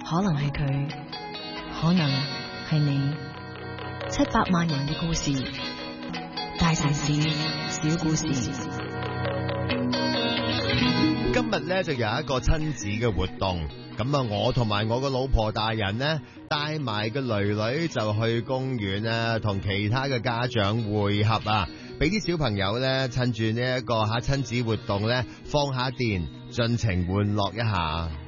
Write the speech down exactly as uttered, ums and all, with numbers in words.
可能係佢，可能係你。七百萬人嘅故事，大城市小故事。 今日咧就有一個親子嘅活動，咁啊我同埋我個老婆大人呢，帶埋個女女就去公園啊，同其他嘅家長會合啊，俾啲小朋友咧趁住呢一個吓親子活動咧放下電，盡情玩樂一下。